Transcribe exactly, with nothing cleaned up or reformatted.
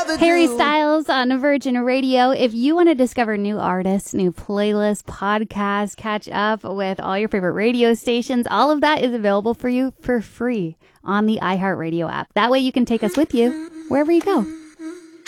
rather Harry do. Styles on Virgin Radio. If you want to discover new artists, new playlists, podcasts, catch up with all your favorite radio stations, all of that is available for you for free on the iHeartRadio app. That way you can take us with you wherever you go.